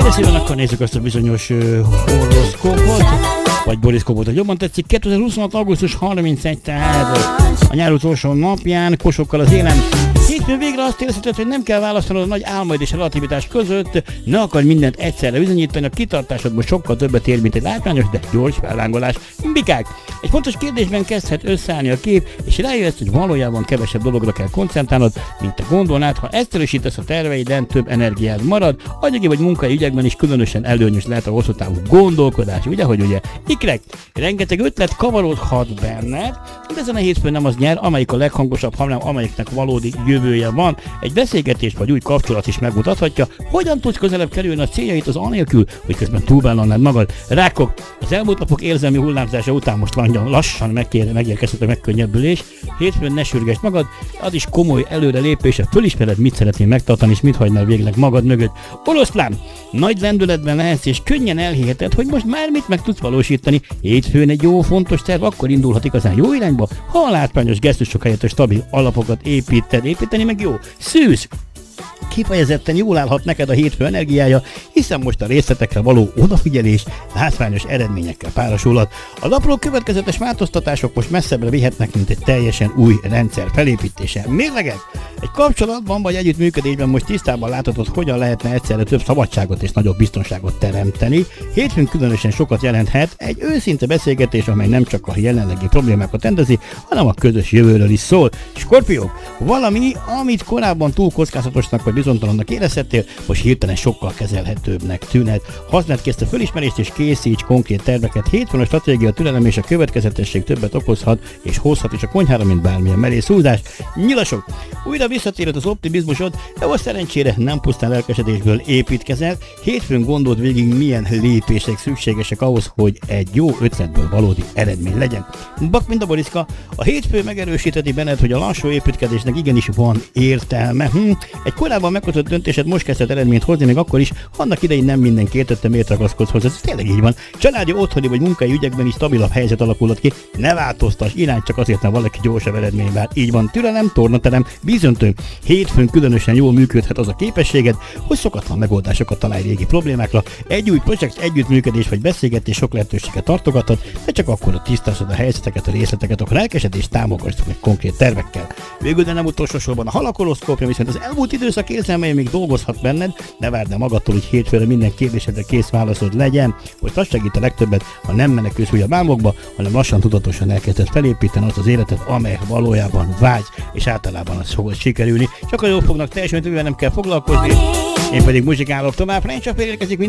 Szépen akkor nézzük azt a bizonyos horoszkópot, vagy boriszkópot, hogy jobban tetszik. 2026. augusztus 31, tehát a nyár utolsó napján, kosokkal az élen. Hétfőn végre azt érezheted, hogy nem kell választanod a nagy álmaid és a relativitás között, ne akarj mindent egyszerre bizonyítani, a kitartásod most sokkal többet ér, mint egy látványos, de gyors fellángolás. Bikák! Egy fontos kérdésben kezdhet összeállni a kép, és rájössz, hogy valójában kevesebb dologra kell koncentrálnod, mint te gondolnád. Ha egyszerűsítesz a terveiden, több energiád marad, anyagi vagy munkai ügyekben is különösen előnyös lehet a hosszú távú gondolkodás. Ugye, hogy ugye ikrek, rengeteg ötlet kavarodhat benned, de ezen a hétfőn nem az nyer, amelyik a leghangosabb, hanem amelyiknek valódi jövője van. Egy beszélgetés vagy új kapcsolat is megmutathatja, hogyan tudsz közelebb kerülni a céljait az anélkül, hogy közben túlvállalnád magad. Rákok, az elmúlt napok érzelmi hullámzása után most lassan megérkezhet a megkönnyebbülés. Hétfőn ne sürgesd magad, az is komoly előrelépése, fölismered, mit szeretnél megtartani, és mit hagynál végleg magad mögött. Oroszlán, nagy lendületben lehetsz, és könnyen elhiheted, hogy most már mit meg tudsz valósítani. Hétfőn egy jó, fontos terv akkor indulhat igazán jó irányba, ha a látványos gesztusok helyett a stabil alapokat építeni meg jó. Szűz! Kifejezetten jól állhat neked a hétfő energiája, hiszen most a részletekre való odafigyelés látványos eredményekkel párosulhat. A napról következetes változtatások most messzebbre vihetnek, mint egy teljesen új rendszer felépítése. Mérlegek! Egy kapcsolatban vagy együttműködésben most tisztában láthatod, hogyan lehetne egyszerre több szabadságot és nagyobb biztonságot teremteni. Hétfőn különösen sokat jelenthet egy őszinte beszélgetés, amely nem csak a jelenlegi problémákat rendezi, hanem a közös jövőről is szól. Skorpió, valami, amit korábban túl kockázatosnak vagy bizonytalannak érezhettél, most hirtelen sokkal kezelhetőbbnek tűnhet. Használd ki ezt a fölismerést és készíts konkrét terveket. Hétfőn a stratégia, a türelem és a következetesség többet okozhat és hozhat is a konyhára, mint bármilyen merész húzás. Nyilasok, újra visszatérhet az optimizmusod, de most szerencsére nem pusztán lelkesedésből építkezel. Hétfőn gondold végig, milyen lépések szükségesek ahhoz, hogy egy jó ötletből valódi eredmény legyen. Bak, mint a boriszka, a hétfő megerősítheti benned, hogy a lassú építkezésnek igenis van értelme. Egy korábban meghozott döntésed most kezdett eredményt hozni, még akkor is, annak idején nem mindenki értette, miért ragaszkodsz hozzá. Ez tényleg így van. Családi, otthoni vagy munkai ügyekben is stabilabb helyzet alakulhat ki. Ne változtass irányt csak azért, mert valaki gyorsabb eredmény vár. Így van, türelem, tornaterem, bízöntő. Hétfőn különösen jól működhet az a képességed, hogy szokatlan megoldásokat találj régi problémákra. Egy új projekt, együttműködés vagy beszélgetés sok lehetőséget tartogathat, de csak akkor tisztázod a helyzeteket, a részleteket, akkor lelkesedést támogass meg konkrét tervekkel. Végül, de nem utolsó sorban a halakoroszkópja, viszont az elmúlt időszak érzelmei még dolgozhat benned, ne várd el magadtól, hogy hétfőre minden kérdésedre kész válaszod legyen, hogy az segít a legtöbbet, ha nem menekülsz újabb álmokba, hanem lassan tudatosan elkezded felépíteni azt az életet, amely valójában vágysz, és általában az fog sikerülni. Sokkal jól fognak teljesülni, mivel nem kell foglalkozni. Én pedig muzsikálok tovább, French Affair érkezik.